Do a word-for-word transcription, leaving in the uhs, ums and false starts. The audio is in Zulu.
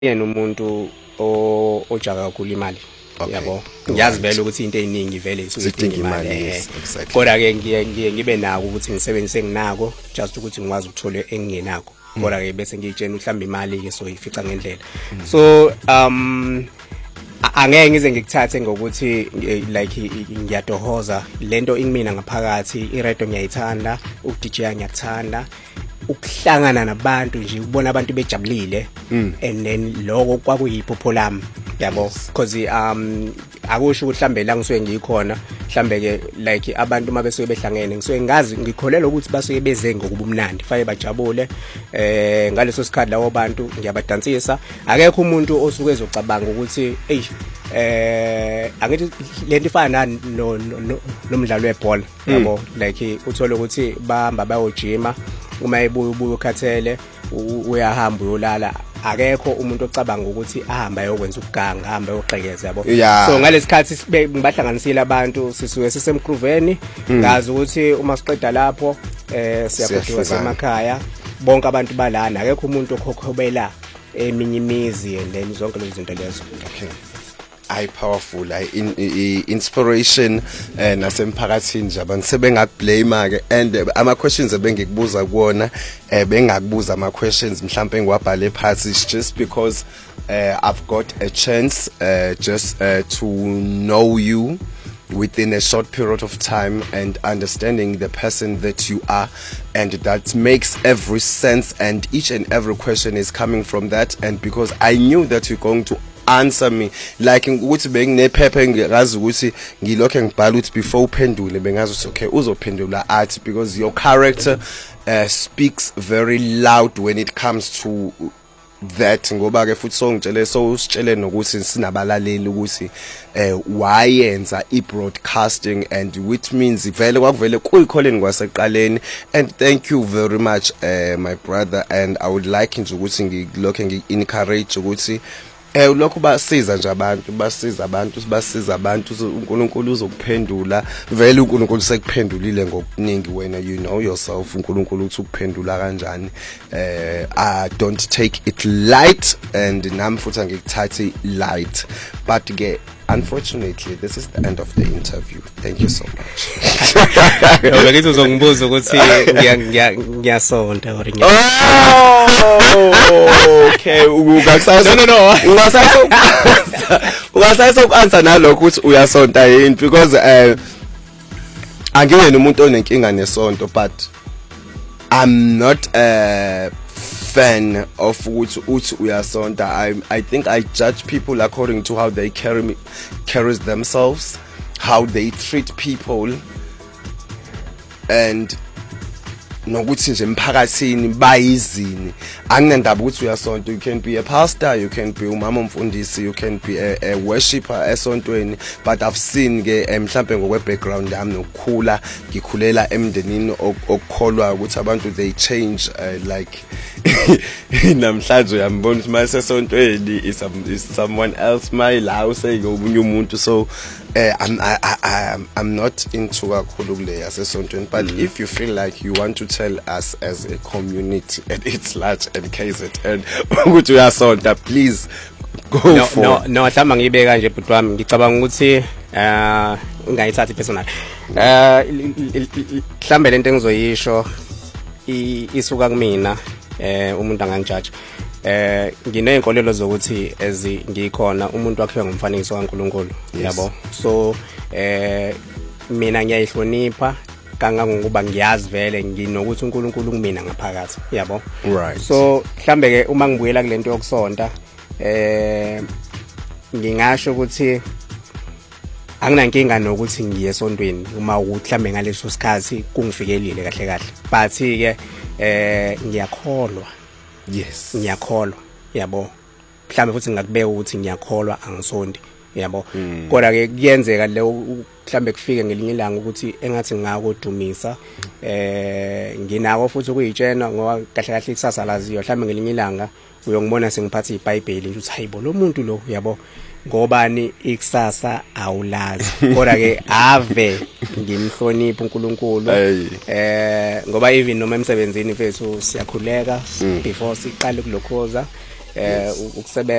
yena umuntu ojaga kakhulu imali yabo ngiyazi vele ukuthi into eziningi vele zidinga imali kodwa ke ngiye ngiye ngibe nako ukuthi ngisebenzise nginako just ukuthi ngikwazi ukuthola engingenako kodwa ke bese ngiyitshena uhlamba imali ke so ifica ngendlela so um angeke ngize ngikuthathe ngokuthi like ngiyadohoza lento ingimina ngaphakathi iredo ngiyayithanda ukudija ngiyathanda ukuhlangana nabantu nje ukubona abantu bejabulile and then lokho kwakuyiphupho lami yabo because um akusho ukuthi mhlambe la ngisuke ngikhona mhlambe ke like abantu mabesuke behlangene ngisuke ngazi ngikholela ukuthi basuke beze ngokubumnandi faye bajabule eh ngaleso sikhathi lawo bantu ngiyabadansisa akekho umuntu osuke ezocabanga ukuthi hey eh angithi lento ifana no nomdlalo webhola yabo like uthola ukuthi bahamba bayojima uma ebuya ubuya ukhathele uyahamba uyolala akekho umuntu ocabanga ukuthi ahamba ayokwenza ukuganga ahamba ayoqhekeza yabo so ngalesikhathi ngibahlanganisile abantu sisuke sisemkruveni ngazi ukuthi uma siqeda lapho eh siyaphuthuma semakhaya bonke abantu balana akekho umuntu okhokhobela eminye imizi and then zonke lezi zinto lezo. Okay. I powerful I in, I, inspiration eh nasemphakathini nje abantu sebengakublame ke and ama questions ebengikubuza kuona eh bengakubuza ama questions mhlambe ngiwabhale phansi just because uh, I've got a chance uh, just uh, to know you within a short period of time and understanding the person that you are, and that makes every sense, and each and every question is coming from that. And because I knew that you're going to answer me like ukuthi benginephepha ngazi ukuthi ngilokho ngibhala ukuthi before uphendule bengazi ukuthi okay uzophendula athi because your character uh, speaks very loud when it comes to that ngoba ke futhi songitshele so usitshele nokuthi sinabalaleli ukuthi eh wayenza i-broadcasting and which means vele kwakuvele kuyikholeni kwaseqaleni. And thank you very much uh, my brother, and I would like nje ukuthi ngilokho ngi-encourage ukuthi eh lokho basiza nje abantu basiza abantu basiza abantu uNkulunkulu uzokuphendula vele uNkulunkulu sekuphendulile ngokuningi wena you know yourself uNkulunkulu uthi ukuphendula kanjani eh I don't take it light and nami futhi angikuthathi light but ke unfortunately this is the end of the interview. Thank you so much. Yebo ngithi uzongibuza ukuthi ngiyasonta or ngiya oh okay ukusasa no no ungasasa ungasasa ukanswer nalokho ukuthi uyasonta yini because eh angiyena umuntu onenkinga nesonto but I'm not a fan of ukuthi uthi uyasonta. I I think I judge people according to how they carry me, carries themselves, how they treat people, and nokuthi nje emphakathini bayizini anginandaba ukuthi uyasonto. You can be a pastor, you can be umama umfundisi, you can be a, a worshipper esontweni, but I've seen ke mhlambe ngokwe background yami nokukhula ngikhulela emndenini okukholwa ukuthi abantu they change uh, like namhlanje uyambona ukuthi mase esontweni is someone else my la useyobunye umuntu so uh, I'm I, I I'm not into kakhulu kule yasesontweni but mm-hmm. if you feel like you want to tell us as a community and it's large and K Z N ukuthi uyasonta please go no, for no no hlamba ngibeka nje bhuti wami ngicabanga ukuthi eh ungayithathi personal eh mhlambe lento engizoyisho isuka kumina eh umuntu angangijudge eh ngineyinkolelo zokuthi ezi ngikhona umuntu wakhiwe ngomfanekiso kaNkuluNkulu yabo so eh mina ngiyayihlonipha kangangokuba ngiyazi vele nginokuthi uNkulunkulu kumina ngaphakathi yabo right so mhlambe ke uma ngibuyela kulento yokusonta eh ngingasho ukuthi anginankinga nokuthi ngiye esontweni uma ukuthi mhlambe ngaleso sikhathi kungifikelile kahle kahle but ke eh ngiyakholwa yes ngiyakholwa yabo mhlambe futhi ngakubeka ukuthi ngiyakholwa angisonti yabo kodwa ke kuyenzeka le mhlambe kufike ngelinye ilanga ukuthi engathi ngakodumisa eh nginako futhi ukuyitshena ngoba kahle kahle ikusasa laziyo mhlambe ngelinye ilanga uyongibona sengiphatha iBhayibheli nje uthi hayibo lo muntu lo yabo ngobani ikusasa awulazi kodwa ke ave ngimhlonipha uNkulunkulu eh ngoba even noma emsebenzini mfethu siyakhuleka before siqale kulokhoza eh ukusebenza